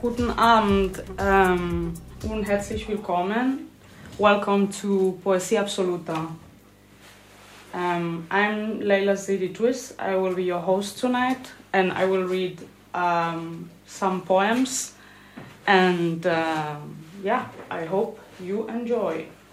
Guten Abend und herzlich willkommen. Welcome to Poesia Absoluta. I'm Leila Zidi Twist. I will be your host tonight, and I will read some poems. And I hope you enjoy.